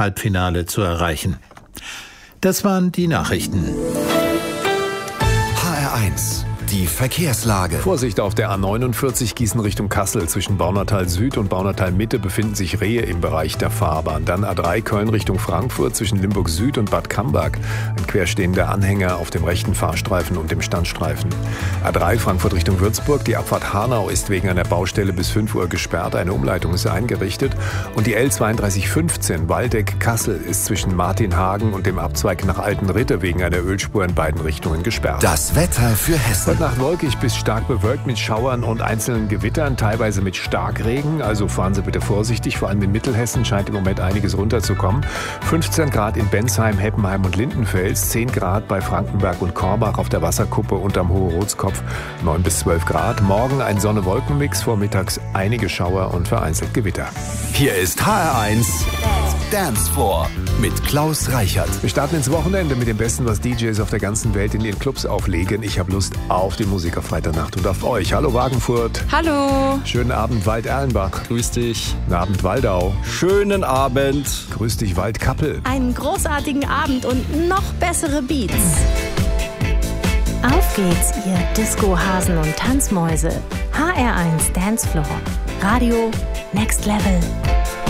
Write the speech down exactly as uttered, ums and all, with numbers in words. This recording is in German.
Halbfinale zu erreichen. Das waren die Nachrichten. H R eins. Die Verkehrslage. Vorsicht auf der A neunundvierzig Gießen Richtung Kassel. Zwischen Baunatal Süd und Baunatal Mitte befinden sich Rehe im Bereich der Fahrbahn. Dann A drei Köln Richtung Frankfurt zwischen Limburg Süd und Bad Camberg. Ein querstehender Anhänger auf dem rechten Fahrstreifen und dem Standstreifen. A drei Frankfurt Richtung Würzburg. Die Abfahrt Hanau ist wegen einer Baustelle bis fünf Uhr gesperrt. Eine Umleitung ist eingerichtet. Und die L zweiunddreißig fünfzehn Waldeck-Kassel ist zwischen Martinhagen und dem Abzweig nach Altenritte wegen einer Ölspur in beiden Richtungen gesperrt. Das Wetter für Hessen. Nacht wolkig bis stark bewölkt mit Schauern und einzelnen Gewittern, teilweise mit Starkregen. Also fahren Sie bitte vorsichtig. Vor allem in Mittelhessen scheint im Moment einiges runterzukommen. fünfzehn Grad in Bensheim, Heppenheim und Lindenfels. zehn Grad bei Frankenberg und Korbach auf der Wasserkuppe und am Hohe-Rotskopf. neun bis zwölf Grad. Morgen ein Sonne-Wolken-Mix. Vormittags einige Schauer und vereinzelt Gewitter. Hier ist H R eins Dance Floor mit Klaus Reichert. Wir starten ins Wochenende mit dem Besten, was D Js auf der ganzen Welt in ihren Clubs auflegen. Ich habe Lust auf die Musik auf Freitagnacht und auf euch. Hallo Wagenfurt. Hallo. Schönen Abend Wald-Erlenbach. Grüß dich. Guten Abend Waldau. Schönen Abend. Grüß dich Waldkappel. Einen großartigen Abend und noch bessere Beats. Auf geht's, ihr Disco-Hasen und Tanzmäuse. H R eins Dance Floor. Radio Next Level.